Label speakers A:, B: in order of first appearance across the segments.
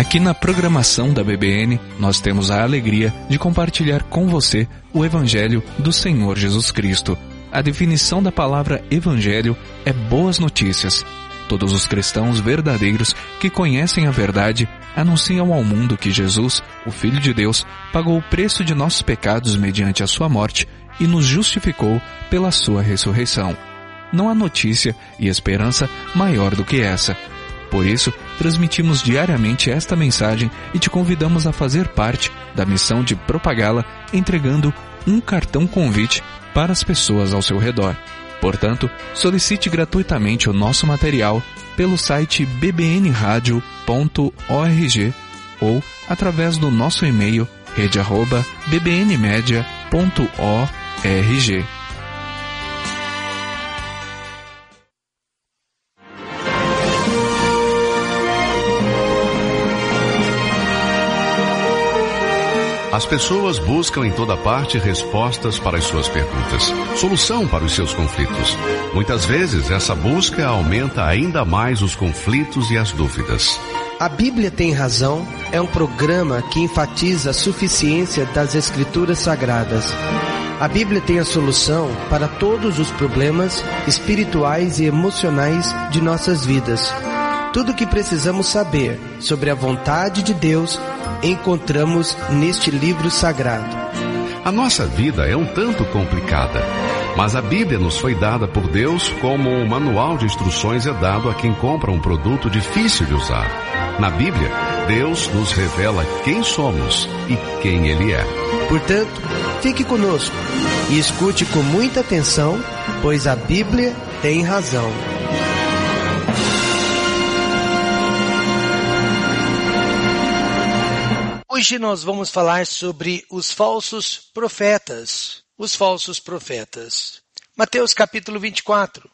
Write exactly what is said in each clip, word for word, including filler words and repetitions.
A: Aqui na programação da B B N, nós temos a alegria de compartilhar com você o Evangelho do Senhor Jesus Cristo. A definição da palavra Evangelho é boas notícias. Todos os cristãos verdadeiros que conhecem a verdade anunciam ao mundo que Jesus, o Filho de Deus, pagou o preço de nossos pecados mediante a sua morte e nos justificou pela sua ressurreição. Não há notícia e esperança maior do que essa. Por isso, transmitimos diariamente esta mensagem e te convidamos a fazer parte da missão de propagá-la entregando um cartão convite para as pessoas ao seu redor. Portanto, solicite gratuitamente o nosso material pelo site b b n radio ponto org ou através do nosso e-mail rede arroba b b n media ponto org.
B: As pessoas buscam em toda parte respostas para as suas perguntas, solução para os seus conflitos. Muitas vezes, essa busca aumenta ainda mais os conflitos e as dúvidas.
C: A Bíblia Tem Razão é um programa que enfatiza a suficiência das Escrituras Sagradas. A Bíblia tem a solução para todos os problemas espirituais e emocionais de nossas vidas. Tudo o que precisamos saber sobre a vontade de Deus encontramos neste livro sagrado.
B: A nossa vida é um tanto complicada, mas a Bíblia nos foi dada por Deus como um manual de instruções é dado a quem compra um produto difícil de usar. Na Bíblia, Deus nos revela quem somos e quem Ele é.
C: Portanto, fique conosco e escute com muita atenção, pois a Bíblia tem razão. Hoje nós vamos falar sobre os falsos profetas. Os falsos profetas. Mateus capítulo vinte e quatro.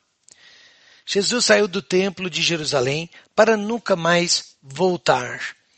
C: Jesus saiu do templo de Jerusalém para nunca mais voltar.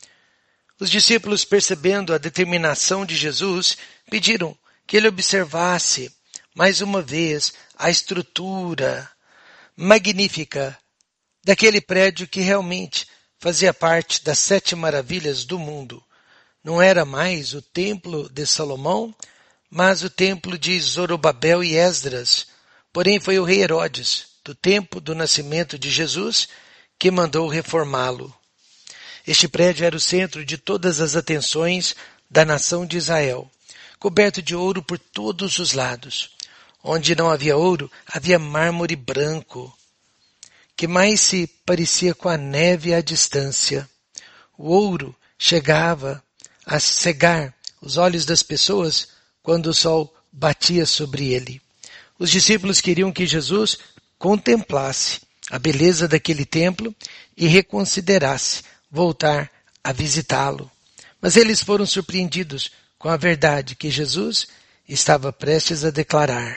C: Os discípulos, percebendo a determinação de Jesus, pediram que ele observasse mais uma vez a estrutura magnífica daquele prédio que realmente fazia parte das sete maravilhas do mundo. Não era mais o templo de Salomão, mas o templo de Zorobabel e Esdras. Porém, foi o rei Herodes, do tempo do nascimento de Jesus, que mandou reformá-lo. Este prédio era o centro de todas as atenções da nação de Israel, coberto de ouro por todos os lados. Onde não havia ouro, havia mármore branco, que mais se parecia com a neve à distância. O ouro chegava a cegar os olhos das pessoas quando o sol batia sobre ele. Os discípulos queriam que Jesus contemplasse a beleza daquele templo e reconsiderasse voltar a visitá-lo. Mas eles foram surpreendidos com a verdade que Jesus estava prestes a declarar.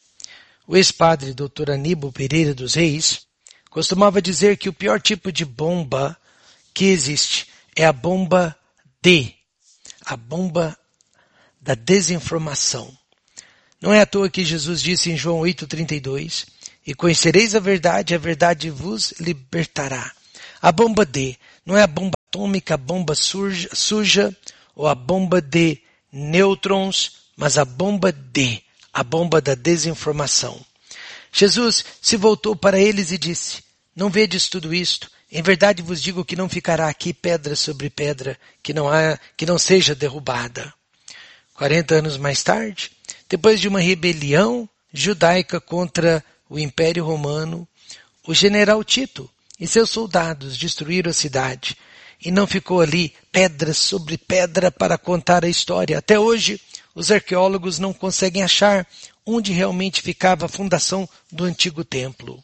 C: O ex-padre doutor Aníbal Pereira dos Reis costumava dizer que o pior tipo de bomba que existe é a bomba D. A bomba da desinformação. Não é à toa que Jesus disse em João oito, trinta e dois, e conhecereis a verdade, a verdade vos libertará. A bomba D não é a bomba atômica, a bomba suja, suja ou a bomba de nêutrons, mas a bomba D, a bomba da desinformação. Jesus se voltou para eles e disse, não vedes tudo isto? Em verdade vos digo que não ficará aqui pedra sobre pedra que não, há, que não seja derrubada. Quarenta anos mais tarde, depois de uma rebelião judaica contra o Império Romano, o general Tito e seus soldados destruíram a cidade. E não ficou ali pedra sobre pedra para contar a história. Até hoje, os arqueólogos não conseguem achar onde realmente ficava a fundação do antigo templo.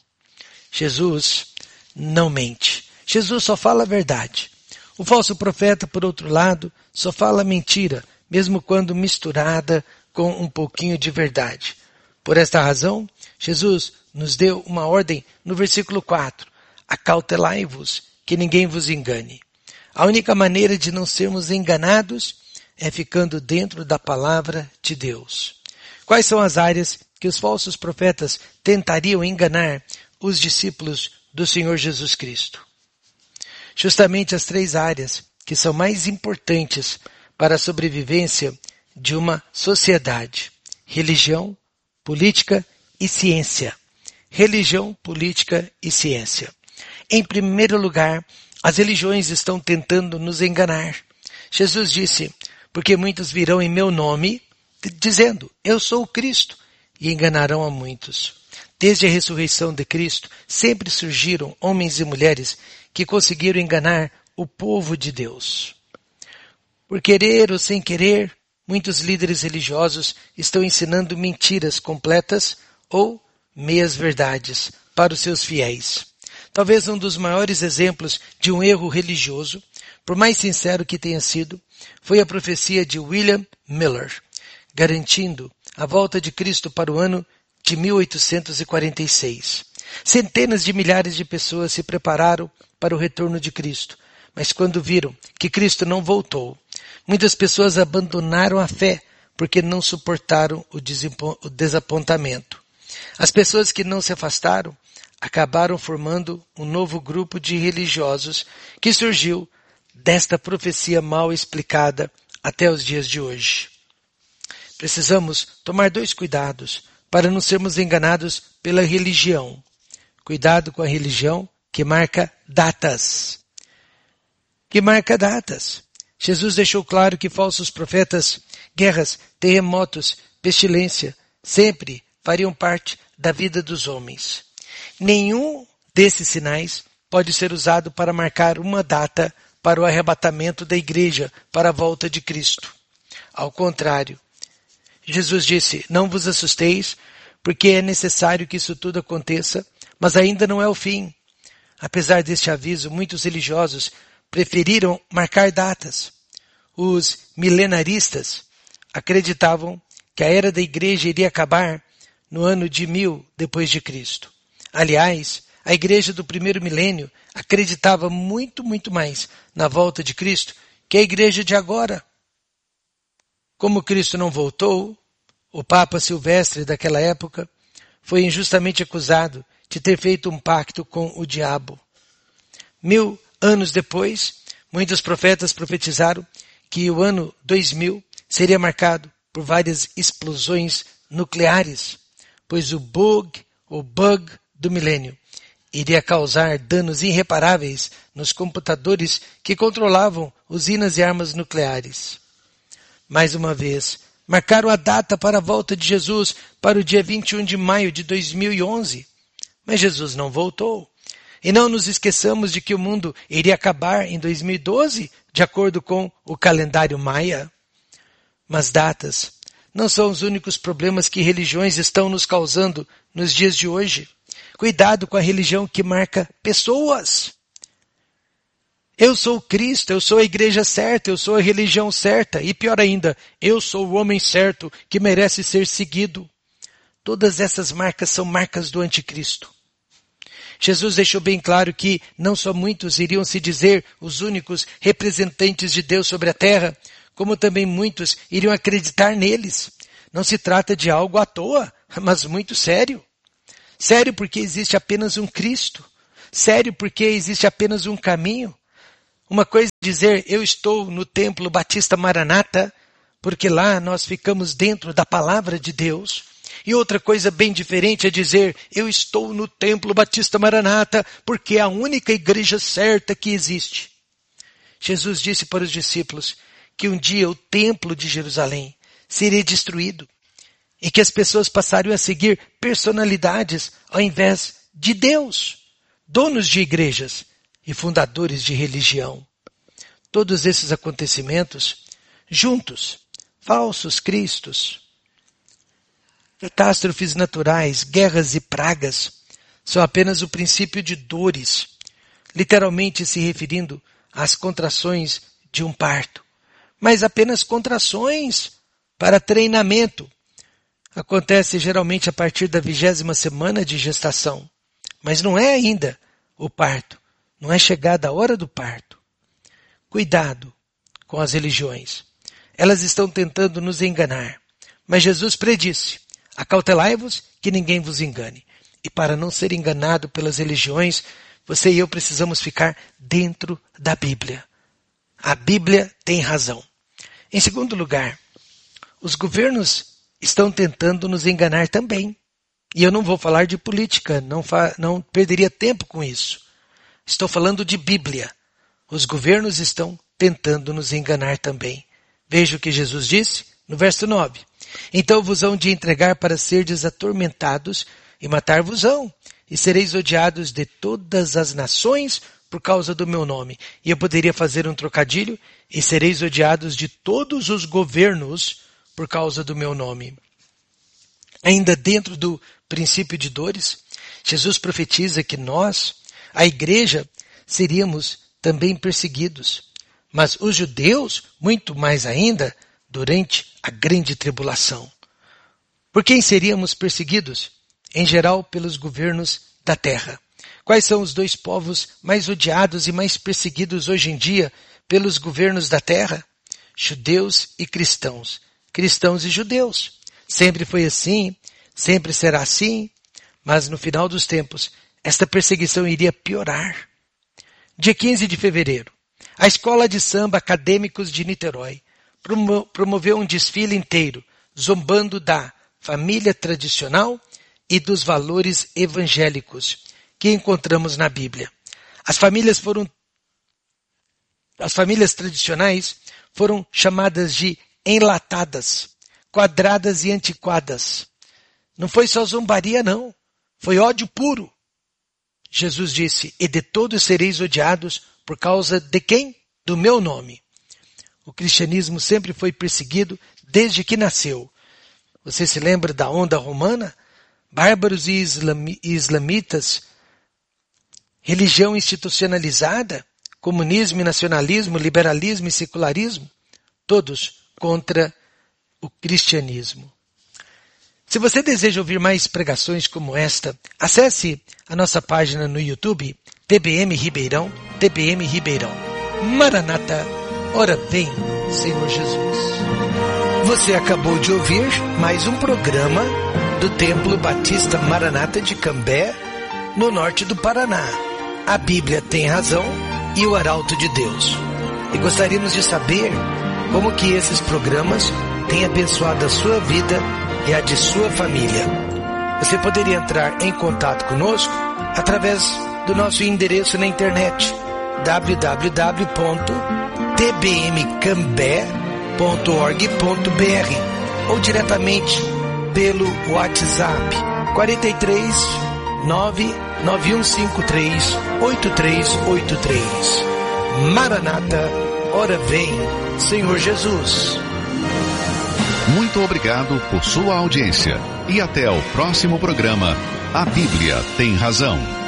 C: Jesus não mente. Jesus só fala a verdade. O falso profeta, por outro lado, só fala mentira, mesmo quando misturada com um pouquinho de verdade. Por esta razão, Jesus nos deu uma ordem no versículo quatro. Acautelai-vos, que ninguém vos engane. A única maneira de não sermos enganados é ficando dentro da palavra de Deus. Quais são as áreas que os falsos profetas tentariam enganar os discípulos do Senhor Jesus Cristo? Justamente as três áreas que são mais importantes para a sobrevivência de uma sociedade: religião, política e ciência. Religião, política e ciência. Em primeiro lugar, as religiões estão tentando nos enganar. Jesus disse: porque muitos virão em meu nome, dizendo, eu sou o Cristo, e enganarão a muitos. Desde a ressurreição de Cristo, sempre surgiram homens e mulheres que conseguiram enganar o povo de Deus. Por querer ou sem querer, muitos líderes religiosos estão ensinando mentiras completas ou meias-verdades para os seus fiéis. Talvez um dos maiores exemplos de um erro religioso, por mais sincero que tenha sido, foi a profecia de William Miller, garantindo a volta de Cristo para o ano de mil oitocentos e quarenta e seis. Centenas de milhares de pessoas se prepararam para o retorno de Cristo, mas quando viram que Cristo não voltou, muitas pessoas abandonaram a fé porque não suportaram o desapontamento. As pessoas que não se afastaram acabaram formando um novo grupo de religiosos que surgiu desta profecia mal explicada até os dias de hoje. Precisamos tomar dois cuidados para não sermos enganados pela religião. Cuidado com a religião que marca datas. Que marca datas. Jesus deixou claro que falsos profetas, guerras, terremotos, pestilência, sempre fariam parte da vida dos homens. Nenhum desses sinais pode ser usado para marcar uma data para o arrebatamento da igreja para a volta de Cristo. Ao contrário, Jesus disse, não vos assusteis, porque é necessário que isso tudo aconteça, mas ainda não é o fim. Apesar deste aviso, muitos religiosos preferiram marcar datas. Os milenaristas acreditavam que a era da igreja iria acabar no ano de mil depois de Cristo. Aliás, a igreja do primeiro milênio acreditava muito, muito mais na volta de Cristo que a igreja de agora. Como Cristo não voltou, o Papa Silvestre daquela época foi injustamente acusado de ter feito um pacto com o diabo. Mil anos depois, muitos profetas profetizaram que o ano dois mil seria marcado por várias explosões nucleares, pois o bug, o bug do milênio iria causar danos irreparáveis nos computadores que controlavam usinas e armas nucleares. Mais uma vez, marcaram a data para a volta de Jesus para o dia vinte e um de maio de dois mil e onze. Mas Jesus não voltou. E não nos esqueçamos de que o mundo iria acabar em dois mil e doze, de acordo com o calendário maia. Mas datas não são os únicos problemas que religiões estão nos causando nos dias de hoje. Cuidado com a religião que marca pessoas. Eu sou o Cristo, eu sou a igreja certa, eu sou a religião certa. E pior ainda, eu sou o homem certo que merece ser seguido. Todas essas marcas são marcas do anticristo. Jesus deixou bem claro que não só muitos iriam se dizer os únicos representantes de Deus sobre a terra, como também muitos iriam acreditar neles. Não se trata de algo à toa, mas muito sério. Sério porque existe apenas um Cristo. Sério porque existe apenas um caminho. Uma coisa é dizer, eu estou no templo Batista Maranata, porque lá nós ficamos dentro da palavra de Deus. E outra coisa bem diferente é dizer, eu estou no templo Batista Maranata, porque é a única igreja certa que existe. Jesus disse para os discípulos que um dia o templo de Jerusalém seria destruído e que as pessoas passariam a seguir personalidades ao invés de Deus, donos de igrejas e fundadores de religião. Todos esses acontecimentos, juntos, falsos cristos, catástrofes naturais, guerras e pragas, são apenas o princípio de dores, literalmente se referindo às contrações de um parto, mas apenas contrações para treinamento. Acontece geralmente a partir da vigésima semana de gestação, mas não é ainda o parto, não é chegada a hora do parto. Cuidado com as religiões. Elas estão tentando nos enganar, mas Jesus predisse, acautelai-vos que ninguém vos engane. E para não ser enganado pelas religiões, você e eu precisamos ficar dentro da Bíblia. A Bíblia tem razão. Em segundo lugar, os governos estão tentando nos enganar também. E eu não vou falar de política, não, fa- não perderia tempo com isso. Estou falando de Bíblia. Os governos estão tentando nos enganar também. Veja o que Jesus disse no verso nove. Então vos hão de entregar para serdes atormentados e matar-vos-ão, e sereis odiados de todas as nações por causa do meu nome. E eu poderia fazer um trocadilho, e sereis odiados de todos os governos por causa do meu nome. Ainda dentro do princípio de dores, Jesus profetiza que nós, a igreja, seríamos também perseguidos. Mas os judeus, muito mais ainda, durante a grande tribulação. Por quem seríamos perseguidos? Em geral, pelos governos da terra. Quais são os dois povos mais odiados e mais perseguidos hoje em dia pelos governos da terra? Judeus e cristãos. Cristãos e judeus. Sempre foi assim, sempre será assim, mas no final dos tempos, esta perseguição iria piorar. Dia quinze de fevereiro, a Escola de Samba Acadêmicos de Niterói promo- promoveu um desfile inteiro, zombando da família tradicional e dos valores evangélicos que encontramos na Bíblia. As famílias foram, as famílias tradicionais foram chamadas de enlatadas, quadradas e antiquadas. Não foi só zombaria, não. Foi ódio puro. Jesus disse, e de todos sereis odiados por causa de quem? Do meu nome. O cristianismo sempre foi perseguido desde que nasceu. Você se lembra da onda romana? Bárbaros e islami- islamitas, religião institucionalizada, comunismo e nacionalismo, liberalismo e secularismo, todos contra o cristianismo. Se você deseja ouvir mais pregações como esta, acesse a nossa página no YouTube, T B M Ribeirão, T B M Ribeirão. Maranata, ora vem, Senhor Jesus. Você acabou de ouvir mais um programa do Templo Batista Maranata de Cambé, no norte do Paraná. A Bíblia tem razão e o Arauto de Deus. E gostaríamos de saber como que esses programas têm abençoado a sua vida e a de sua família. Você poderia entrar em contato conosco através do nosso endereço na internet w w w ponto t b m cambé ponto org ponto b r ou diretamente pelo WhatsApp quatro três nove nove um cinco três oito três oito três. Maranata, ora vem, Senhor Jesus.
B: Muito obrigado por sua audiência e até o próximo programa. A Bíblia tem razão.